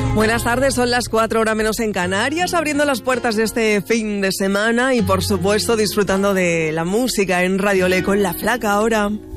Buenas tardes, son las 4 horas menos en Canarias, abriendo las puertas de este fin de semana y por supuesto disfrutando de la música en Radio Le con La Flaca ahora.